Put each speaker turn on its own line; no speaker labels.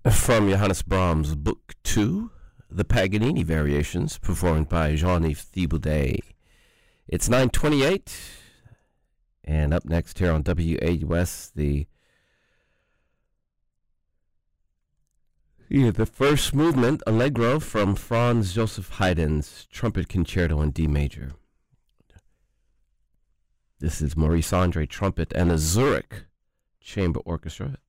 From Johannes Brahms' Book 2, the Paganini Variations, performed by Jean-Yves Thibaudet. It's 9:28, and up next here on WAUS, the first movement, Allegro, from Franz Joseph Haydn's Trumpet Concerto in D major. This is Maurice Andre trumpet and a Zurich Chamber Orchestra.